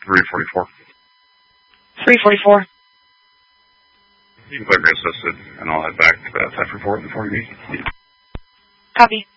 344. 344. You can put me assisted, and I'll head back to that type report before you meet. Copy.